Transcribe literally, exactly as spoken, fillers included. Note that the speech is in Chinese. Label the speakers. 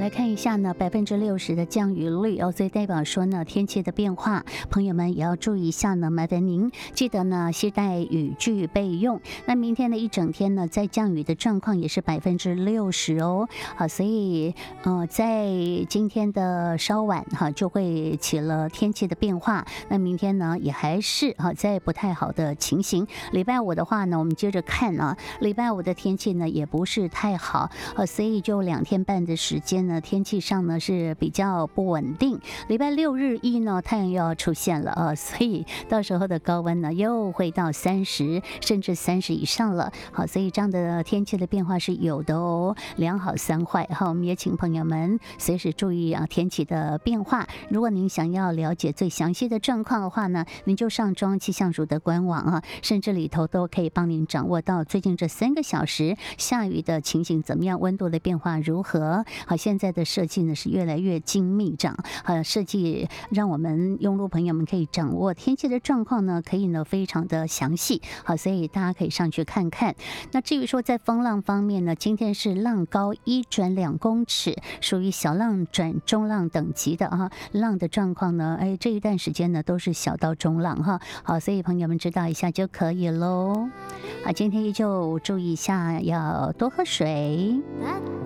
Speaker 1: 来看一下呢，百分之六十的降雨率哦，所以代表说呢，天气的变化，朋友们也要注意一下呢。麻烦您记得呢，携带雨具备用。那明天的一整天呢，在降雨的状况也是百分之六十哦。好，所以呃，在今天的稍晚哈，就会起了天气的变化。那明天呢，也还是哈，在不太好的情形。礼拜五的话呢，我们接着看啊，礼拜五的天气呢，也不是太好，呃，所以就两天半的时间呢，天气上呢是比较不稳定。礼拜六日一呢，太阳又要出现了啊，所以到时候的高温呢又会到三十甚至三十以上了。好，所以这样的天气的变化是有的哦，两好三坏。好，我们也请朋友们随时注意啊天气的变化。如果您想要了解最详细的状况的话呢，您就上中央气象署的官网啊，甚至里头都可以帮您掌握到最近这三个小时下雨的情形怎么样，温度的变化如何。好，现在的设计呢是越来越精密，这样呃设计让我们用路朋友们可以掌握天气的状况呢，可以呢非常的详细。好，所以大家可以上去看看。那至于说在风浪方面呢，今天是浪高一转两公尺，属于小浪转中浪等级的啊。浪的状况呢，哎，这一段时间呢都是小到中浪哈。好，所以朋友们知道一下就可以喽。好，今天依旧注意一下，要多喝水。